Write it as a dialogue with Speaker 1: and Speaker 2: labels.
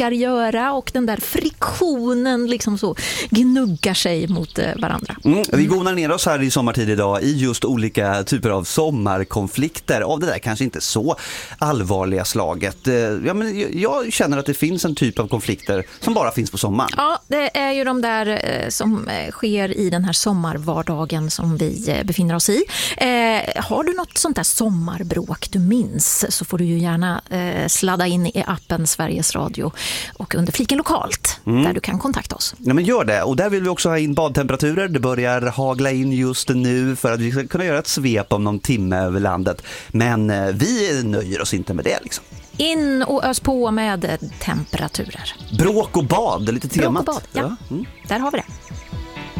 Speaker 1: brukar göra och den där friktionen liksom så gnuggar sig mot varandra.
Speaker 2: Vi gonar ner oss här i sommartid idag i just olika typer av sommarkonflikter av det där kanske inte så allvarliga slaget. Ja, men jag känner att det finns en typ av konflikter som bara finns på sommaren.
Speaker 1: Ja, det är ju de där som sker i den här sommarvardagen som vi befinner oss i. Har du något sånt där sommarbråk du minns så får du ju gärna sladda in i appen Sveriges Radio och under fliken lokalt där du kan kontakta oss.
Speaker 2: Ja, men gör det. Och där vill vi också ha in badtemperaturer. Det börjar hagla in just nu för att vi ska kunna göra ett svep om någon timme över landet. Men vi nöjer oss inte med det liksom.
Speaker 1: In och ös på med temperaturer.
Speaker 2: Bråk och bad, lite temat.
Speaker 1: Bråk och bad, ja. Där har vi det.